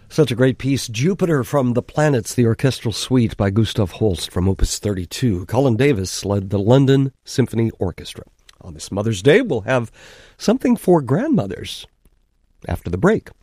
Such a great piece. Jupiter from the Planets, the Orchestral Suite by Gustav Holst from Opus 32. Colin Davis led the London Symphony Orchestra. On this Mother's Day, we'll have something for grandmothers after the break.